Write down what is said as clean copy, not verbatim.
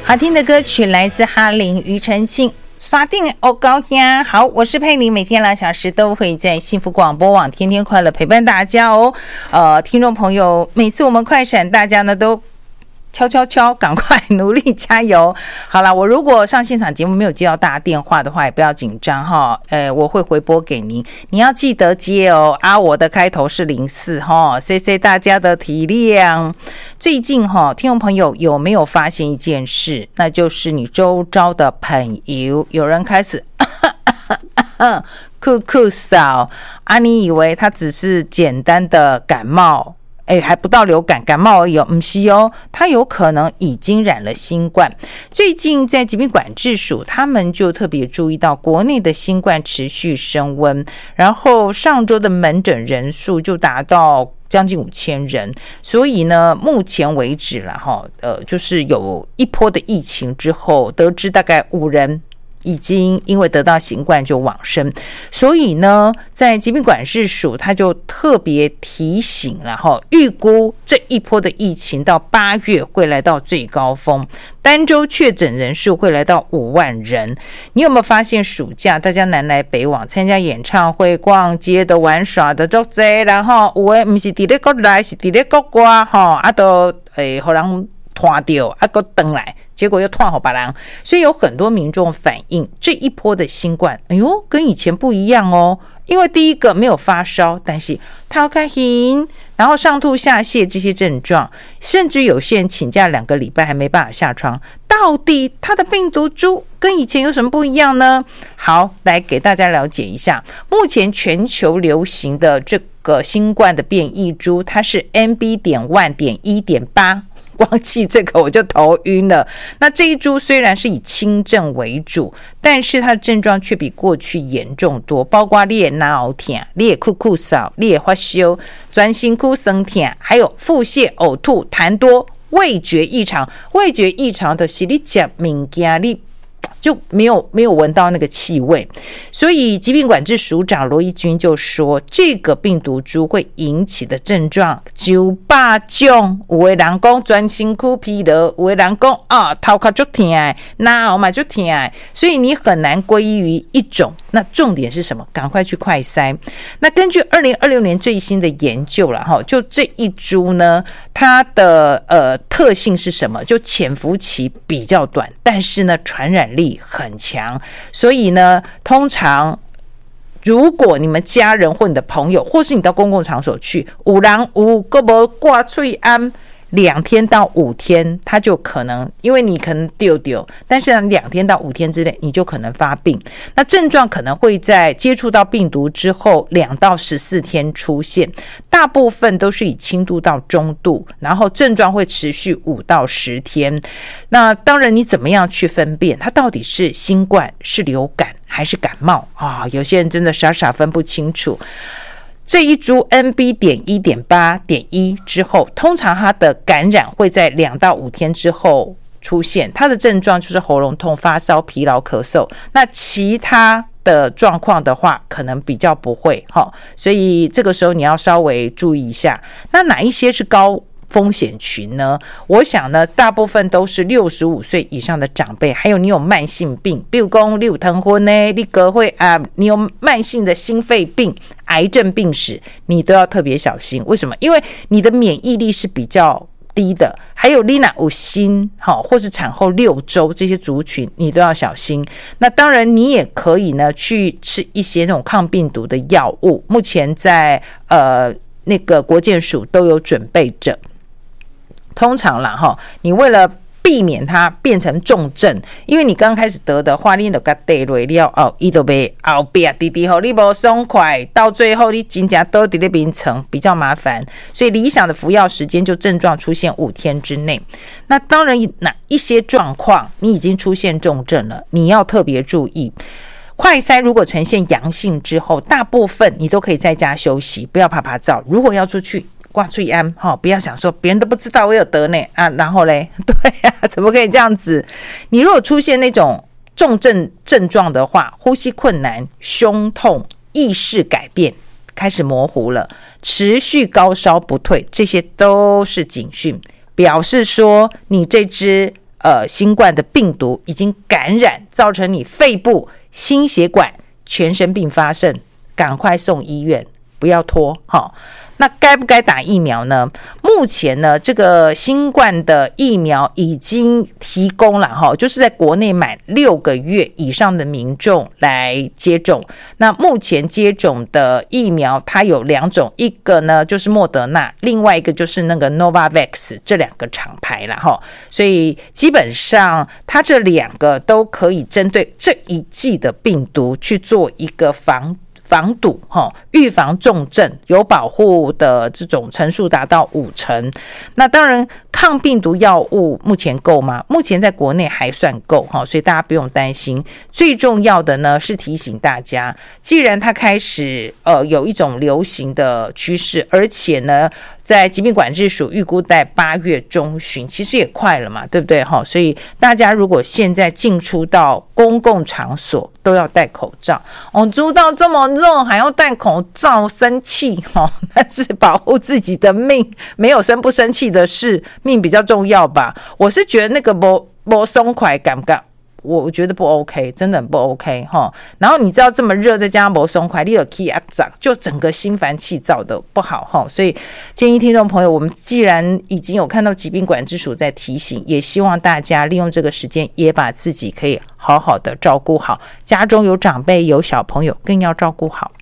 好听的歌曲来自哈林庾澄庆，刷定哦高呀！好，我是佩玲，每天2小时都会在幸福广播网天天快乐陪伴大家哦。听众朋友，每次我们快闪，大家呢都敲，赶快努力加油！好啦，我如果上现场节目没有接到大家电话的话，也不要紧张哈，我会回拨给您，你要记得接哦。我的开头是04哈，谢谢大家的体谅。最近哈，听众朋友有没有发现一件事？那就是你周遭的朋友有人开始酷嗽你以为他只是简单的感冒？还不到流感感冒而已不是哦，他有可能已经染了新冠。最近在疾病管制署他们就特别注意到国内的新冠持续升温，然后上周的门诊人数就达到将近5000人，所以呢，目前为止啦就是有一波的疫情之后，得知大概5人已经因为得到新冠就往生，所以呢，在疾病管制署他就特别提醒了预估这一波的疫情到8月会来到最高峰，单周确诊人数会来到5万人。你有没有发现暑假大家南来北往参加演唱会、逛街的、玩耍的都多，然后有的不是在那国来，是在那国外都给人拖掉还回来，结果又拖给别人，所以有很多民众反映这一波的新冠跟以前不一样哦。因为第一个没有发烧，但是头开心，然后上吐下泻这些症状，甚至有些人请假2个礼拜还没办法下床。到底它的病毒株跟以前有什么不一样呢？好，来给大家了解一下。目前全球流行的这个新冠的变异株，它是 NB.1.1.8。光记这个我就头晕了。那这一株虽然是以轻症为主，但是它的症状却比过去严重多，包括你的脑痛、你的酷嗽、你的发烧、专心哭酸痛，还有腹泻、呕吐、痰多、味觉异常。味觉异常的是你吃东西你就没有闻到那个气味，所以疾病管制署长罗一军就说，这个病毒株会引起的症状900种，有的人说专心哭疲劳，有的人说头壳很痛，脑嘛很痛，所以你很难归于一种。那重点是什么？赶快去快筛。那根据2026年最新的研究了就这一株呢，它的特性是什么？就潜伏期比较短，但是呢传染力很强，所以呢通常如果你们家人或你的朋友，或是你到公共场所去，有人有还没挂嘴安2天到5天，它就可能，因为你可能丢，但是2天到5天之内你就可能发病。那症状可能会在接触到病毒之后2到14天出现，大部分都是以轻度到中度，然后症状会持续5到10天。那当然你怎么样去分辨它到底是新冠、是流感还是感冒有些人真的傻分不清楚。这一株 NB.1.8.1 之后，通常它的感染会在2到5天之后出现，它的症状就是喉咙痛、发烧、疲劳、咳嗽。那其他的状况的话可能比较不会所以这个时候你要稍微注意一下。那哪一些是高风险群呢？我想呢，大部分都是65岁以上的长辈，还有你有慢性病，比如说你有糖分呢，你隔会你有慢性的心肺病、癌症病史，你都要特别小心。为什么？因为你的免疫力是比较低的，还有你有心或是产后6周这些族群，你都要小心。那当然你也可以呢去吃一些那种抗病毒的药物，目前在那个国健署都有准备着。通常啦你为了避免它变成重症，因为你刚开始得的话，你就给它带落了它就会后面直直你不爽快，到最后你真的都在那边层，比较麻烦。所以理想的服药时间就症状出现5天之内。那当然哪一些状况你已经出现重症了，你要特别注意。快筛如果呈现阳性之后，大部分你都可以在家休息，不要趴照。如果要出去挂嘴安不要想说别人都不知道我有得呢然后嘞，对怎么可以这样子？你如果出现那种重症状的话，呼吸困难、胸痛、意识改变、开始模糊了、持续高烧不退，这些都是警讯，表示说你这支新冠的病毒已经感染，造成你肺部、心血管、全身并发症，赶快送医院，不要拖。那该不该打疫苗呢？目前呢，这个新冠的疫苗已经提供了就是在国内满6个月以上的民众来接种。那目前接种的疫苗它有2种，一个呢就是莫德纳，另外一个就是那个 Novavax， 这2个厂牌啦所以基本上它这2个都可以针对这一季的病毒去做一个防堵预防重症，有保护的这种成数达到50%。那当然抗病毒药物目前够吗？目前在国内还算够所以大家不用担心。最重要的呢是提醒大家，既然它开始有一种流行的趋势，而且呢在疾病管制署预估在8月中旬，其实也快了嘛，对不对所以大家如果现在进出到公共场所都要戴口罩。知道这么热还要戴口罩，生气但是保护自己的命，没有生不生气的事，命比较重要吧。我是觉得那个没松快感不我觉得不 OK， 真的很不 OK 然后你知道这么热，再加上没松快，你有气压涨，就整个心烦气躁的不好所以建议听众朋友，我们既然已经有看到疾病管制署在提醒，也希望大家利用这个时间也把自己可以好好的照顾好，家中有长辈有小朋友更要照顾好。